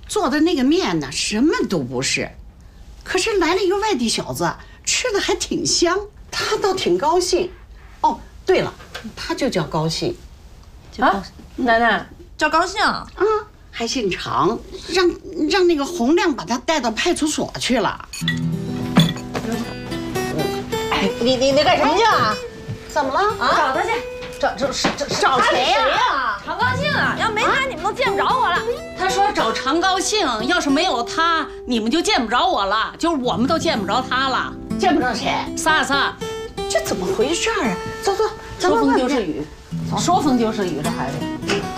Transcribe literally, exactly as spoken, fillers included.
做的那个面呢，什么都不是。可是来了一个外地小子，吃的还挺香，他倒挺高兴。哦，对了，他就叫高兴。 啊，奶奶叫高兴啊， 还姓常，让让那个洪亮把他带到派出所去了。 哎，你你你干什么去啊？ 怎么了？ 啊，找他去， 找找找找谁呀？ 常高兴啊，要没他你们都见不着我了。 他说找常高兴，要是没有他，你们就见不着我了，就是我们都见不着他了。 见不着谁？ 萨萨， 这怎么回事啊？走走， 说风就是雨，说风就是雨，这孩子。